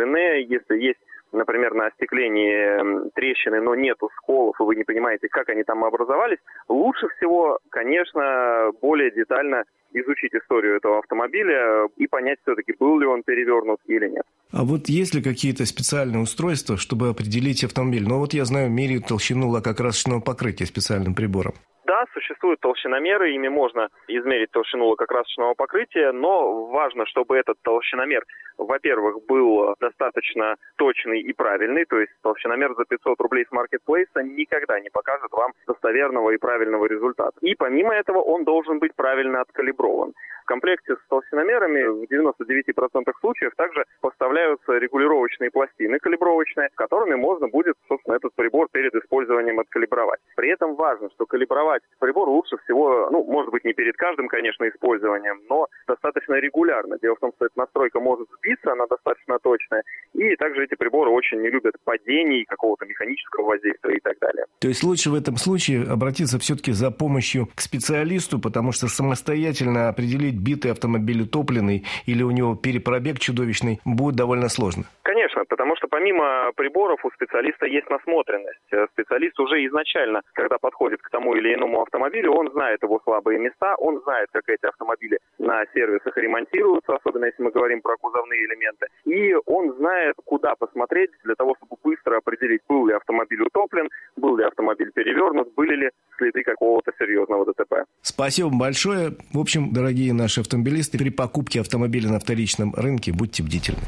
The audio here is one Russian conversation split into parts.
качественные. Если есть, например, на остеклении трещины, но нету сколов, и вы не понимаете, как они там образовались, лучше всего, конечно, более детально изучить историю этого автомобиля и понять все-таки, был ли он перевернут или нет. А вот есть ли какие-то специальные устройства, чтобы определить автомобиль? Ну вот я знаю, меряют толщину лакокрасочного покрытия специальным прибором. Да, существуют толщиномеры, ими можно измерить толщину лакокрасочного покрытия, но важно, чтобы этот толщиномер, во-первых, был достаточно точный и правильный, то есть толщиномер за 500 рублей с маркетплейса никогда не покажет вам достоверного и правильного результата. И помимо этого он должен быть правильно откалиброван. В комплекте с толщиномерами в 99% случаев также поставляются регулировочные пластины калибровочные, которыми можно будет, собственно, этот прибор перед использованием откалибровать. При этом важно, что калибровать прибор лучше всего, может быть, не перед каждым, конечно, использованием, но достаточно регулярно. Дело в том, что эта настройка может сбиться, она достаточно точная, и также эти приборы очень не любят падений, какого-то механического воздействия и так далее. То есть лучше в этом случае обратиться все-таки за помощью к специалисту, потому что самостоятельно определить, битый автомобиль утопленный или у него перепробег чудовищный, будет довольно сложно. Конечно, потому что помимо приборов у специалиста есть насмотренность. Специалист уже изначально, когда подходит к тому или иному автомобилю, он знает его слабые места, он знает, как эти автомобили на сервисах ремонтируются, особенно если мы говорим про кузовные элементы. И он знает, куда посмотреть для того, чтобы быстро определить, был ли автомобиль утоплен, был ли автомобиль перевернут, были ли следы какого-то серьезного ДТП. Спасибо большое. В общем, дорогие наши автомобилисты, при покупке автомобиля на вторичном рынке будьте бдительны.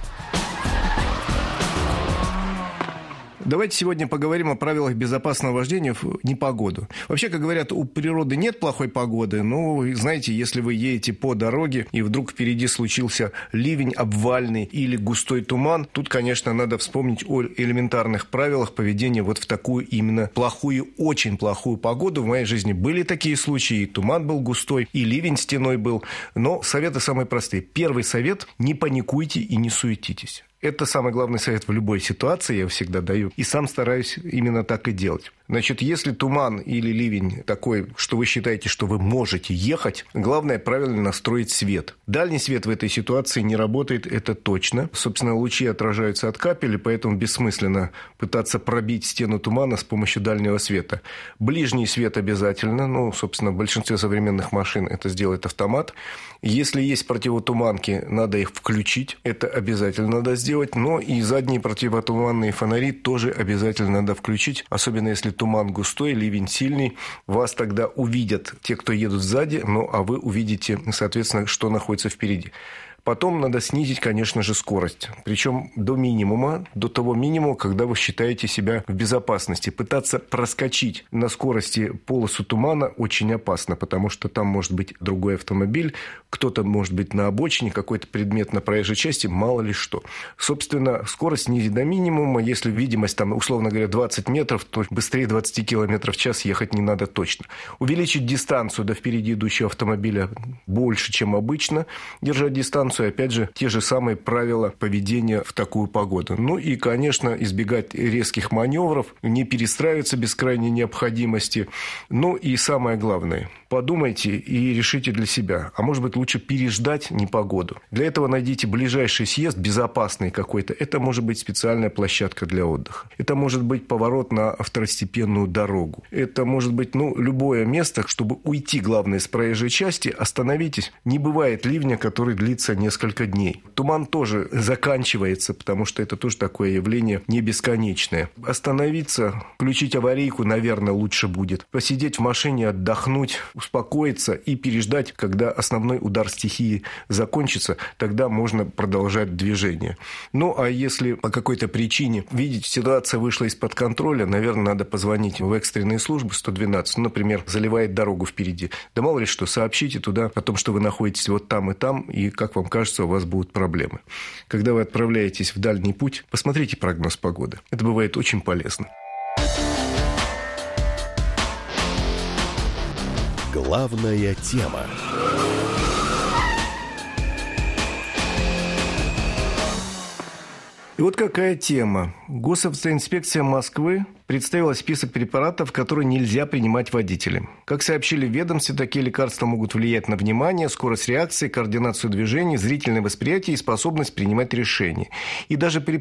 Давайте сегодня поговорим о правилах безопасного вождения в непогоду. Вообще, как говорят, у природы нет плохой погоды, но, знаете, если вы едете по дороге, и вдруг впереди случился ливень обвальный или густой туман, тут, конечно, надо вспомнить о элементарных правилах поведения вот в такую именно плохую, очень плохую погоду. В моей жизни были такие случаи, и туман был густой, и ливень стеной был, но советы самые простые. Первый совет – не паникуйте и не суетитесь. Это самый главный совет в любой ситуации, я всегда даю. И сам стараюсь именно так и делать. Значит, если туман или ливень такой, что вы считаете, что вы можете ехать, главное правильно настроить свет. Дальний свет в этой ситуации не работает, это точно. Собственно, лучи отражаются от капель, поэтому бессмысленно пытаться пробить стену тумана с помощью дальнего света. Ближний свет обязательно. Собственно, в большинстве современных машин это сделает автомат. Если есть противотуманки, надо их включить. Это обязательно надо сделать. Но и задние противотуманные фонари тоже обязательно надо включить. Особенно если туман густой, ливень сильный. Вас тогда увидят те, кто едут сзади. А вы увидите, соответственно, что находится впереди. Потом надо снизить, конечно же, скорость. Причем до минимума, до того минимума, когда вы считаете себя в безопасности. Пытаться проскочить на скорости полосу тумана очень опасно, потому что там может быть другой автомобиль, кто-то может быть на обочине, какой-то предмет на проезжей части, мало ли что. Собственно, скорость снизить до минимума. Если видимость, условно говоря, 20 метров, то быстрее 20 км в час ехать не надо точно. Увеличить дистанцию до впереди идущего автомобиля больше, чем обычно. Держать дистанцию. Опять же, те же самые правила поведения в такую погоду. И, конечно, избегать резких маневров, не перестраиваться без крайней необходимости. И самое главное, подумайте и решите для себя. А может быть, лучше переждать непогоду. Для этого найдите ближайший съезд, безопасный какой-то. Это может быть специальная площадка для отдыха. Это может быть поворот на второстепенную дорогу. Это может быть, любое место, чтобы уйти, главное, с проезжей части. Остановитесь. Не бывает ливня, который длится несколько дней. Туман тоже заканчивается, потому что это тоже такое явление не бесконечное. Остановиться, включить аварийку, наверное, лучше будет. Посидеть в машине, отдохнуть, успокоиться и переждать, когда основной удар стихии закончится, тогда можно продолжать движение. А если по какой-то причине видите, ситуация вышла из-под контроля, наверное, надо позвонить в экстренные службы 112, например, заливает дорогу впереди. Да мало ли что, сообщите туда о том, что вы находитесь вот там, и как вам кажется, у вас будут проблемы. Когда вы отправляетесь в дальний путь, посмотрите прогноз погоды. Это бывает очень полезно. Главная тема. И вот какая тема. Госавтоинспекция Москвы представила список препаратов, которые нельзя принимать водителям. Как сообщили в ведомстве, такие лекарства могут влиять на внимание, скорость реакции, координацию движений, зрительное восприятие и способность принимать решения. И даже при